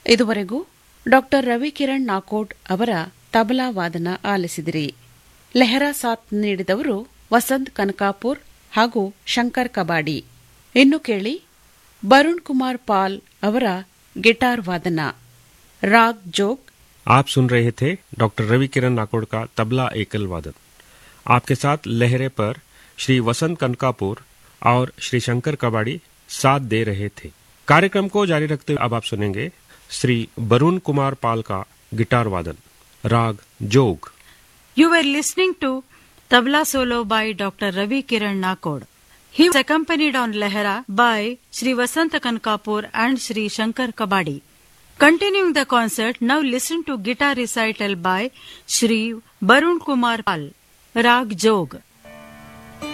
ಇದುವರೆಗೂ ಡಾಕ್ಟರ್ ರವಿಕಿರಣ್ ನಾಕೋಡ್ ಅವರ ತಬಲಾ ವಾದನ ಆಲಿಸಿದಿರಿ. ಲೆಹರಾ ಸಾಥ್ ನೀಡಿದವರು ವಸಂತ್ ಕನಕಾಪುರ್ ಹಾಗೂ ಶಂಕರ್ ಕಬಾಡಿ. ಇನ್ನು ಕೇಳಿ ಬರುಣ್ ಕುಮಾರ್ ಪಾಲ್ ಅವರ ಗಿಟಾರ್ ವಾದನ. ರಾಗ್ ಜೋಗ್. आप सुन रहे थे डॉक्टर रविकिरण नाकोड का तबला एकल वादन. आपके साथ लहरे पर श्री वसंत कनकापुर और श्री शंकर कबाड़ी साथ दे रहे थे. कार्यक्रम को जारी रखते हुए अब आप सुनेंगे श्री बरुण कुमार पाल का गिटार वादन, राग जोग. You were listening to tabla solo by Dr. Ravi Kiran Nakod. He was accompanied on Lehra by Sri Vasant Kankapur and Sri Shankar Kabadi. Continuing the concert, now listen to guitar recital by Sri Barun Kumar Pal, Rag Jog.